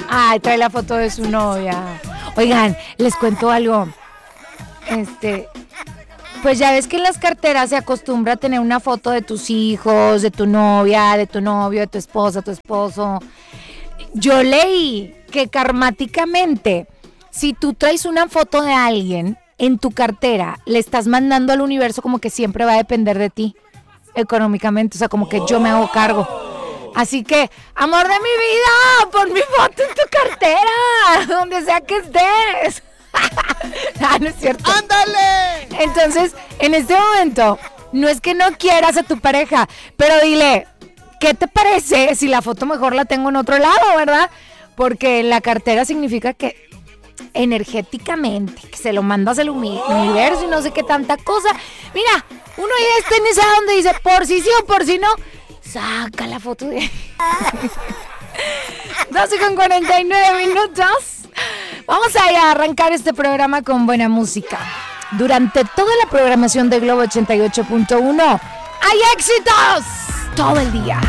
Ay, trae la foto de su novia. Oigan, les cuento algo. Pues ya ves que en las carteras se acostumbra a tener una foto de tus hijos, de tu novia, de tu novio, de tu esposa, tu esposo. Yo leí que karmáticamente, si tú traes una foto de alguien en tu cartera, le estás mandando al universo como que siempre va a depender de ti económicamente, o sea, como que yo me hago cargo. Así que, amor de mi vida, pon mi foto en tu cartera, donde sea que estés. No es cierto. ¡Ándale! Entonces, en este momento, no es que no quieras a tu pareja, pero dile, ¿qué te parece si la foto mejor la tengo en otro lado, verdad? Porque la cartera significa que energéticamente, que se lo mandas al universo y no sé qué tanta cosa. Mira, uno ya está en esa donde dice, por si sí o por si no, saca la foto de 12:49. Vamos a arrancar este programa con buena música. Durante toda la programación de Globo 88.1 hay éxitos todo el día.